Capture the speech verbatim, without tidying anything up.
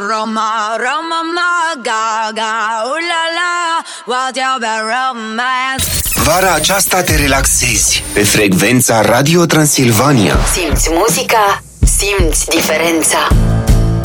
Roma, Roma, ma, ga, ga, ooh la la, what you be romance. Vara aceasta te relaxezi pe frecvența Radio Transilvania. Simți muzica, simți diferența.